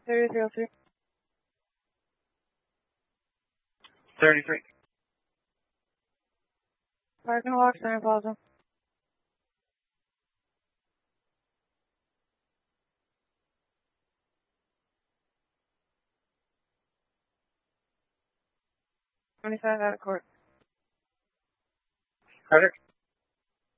3303. 33. Park and Walk, Center Plaza. $25 out of court. Carter.